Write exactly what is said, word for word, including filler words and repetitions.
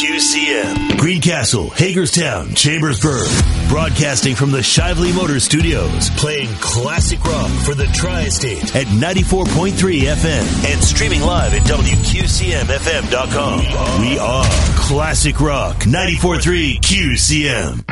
Q C M. Greencastle, Hagerstown, Chambersburg. Broadcasting from the Shively Motor Studios. Playing classic rock for the Tri-State at ninety-four point three F M. And streaming live at W Q C M F M dot com. We are Classic Rock ninety-four point three Q C M.